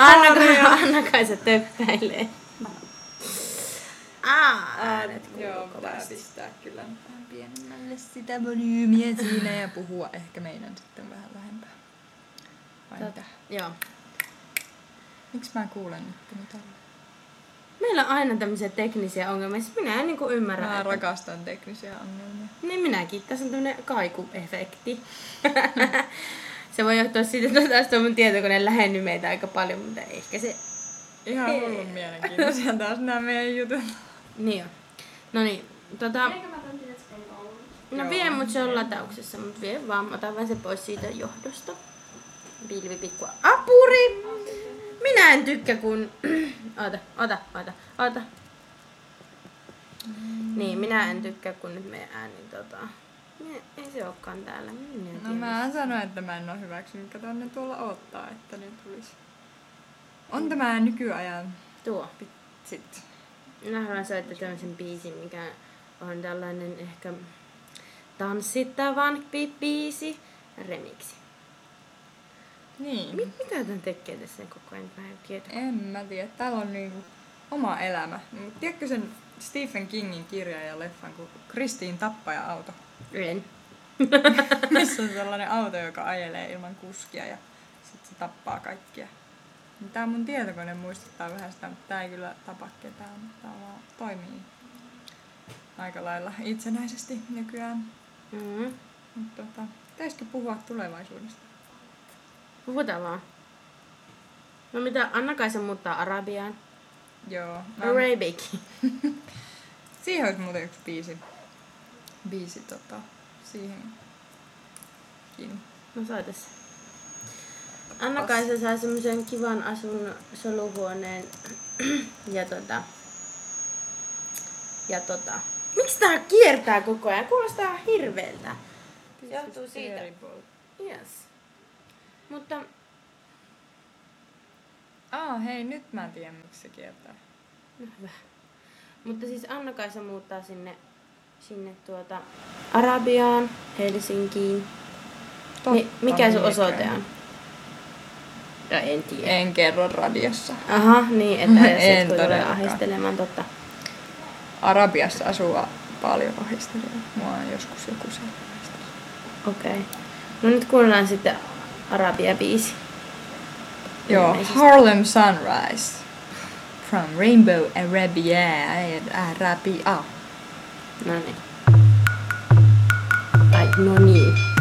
Anna-Kaisa tökkäilee. Joo, pitää pistää kyllä vähän pienemmälle sitä volyymiä siinä ja puhua ehkä meidän sitten vähän lähempää. Vai mitä? Joo. Miksi mä kuulen nyt tällä? Meillä on aina tämmöisiä teknisiä ongelmia. Siis minä en niinku ymmärrä. Mä rakastan teknisiä ongelmia. Niin minäkin. Tässä on tämmönen kaikuefekti. Se voi johtua siitä, että taas mun tietokone lähenny meitä aika paljon, mutta ehkä se... Ihan hullun mielenkiintoisia taas nämä meidän jutut. Niin jo. Noniin, No vie mut se on latauksessa, mut vie vaan. Mä otan vähän se pois siitä johdosta. Pilvipikku apuri! Minä en tykkää kun... Ota. Niin, minä en tykkää kun nyt meidän ääni ei se olekaan täällä. No mä sanoin, että mä en oo hyväksynyt. Kato, ne tuolla odottaa, että ne tulis. On tämä nykyajan Tuo. Sit. Minä haluan soittaa tämmösen biisin, mikä on tällainen ehkä tanssittavan biisi remiksi. Niin. Mitä tän tekee tässä koko ajan vähän tietoa? En mä tiedä. Täällä on niinku oma elämä. Tiedätkö sen Stephen Kingin kirjan ja leffan kuin Kristiin tappaja-auto? En. Missä on sellainen auto, joka ajelee ilman kuskia ja sit se tappaa kaikkia. Tää mun tietokone muistuttaa vähän sitä, mutta tää ei kyllä tapa ketään. Tää vaan toimii aika lailla itsenäisesti nykyään. Mm-hmm. Mutta pitäisikö puhua tulevaisuudesta? Puhutaan vaan. No mitä, Anna-Kaisa muuttaa Arabiaan. Joo. Arabic. Siihen olisi muuten yksi biisi siihenkin. No soita se. Anna-Kaisa saa semmosen kivan asun soluhuoneen ja Miksi tää kiertää koko ajan? Kuulostaa hirveeltä. Se johtuu siitä. Yes. Mutta... Hei, nyt mä en tiedä, miksi se kiertää. No hyvä. Mutta siis Anna-Kaisa muuttaa sinne Arabiaan, Helsinkiin. Mikä sun osoite on? No en tiedä. En kerro radiossa. Aha, niin, että en tulee ahistelemaan totta. Arabiassa asuu paljon ahistelijoita. Mua on joskus joku se ahisteli. Okei. No nyt kuunnellaan sitten Arabia-biisi. Joo, Harlem Sunrise. From Rainbow Arabia. No niin. Ai, no niin.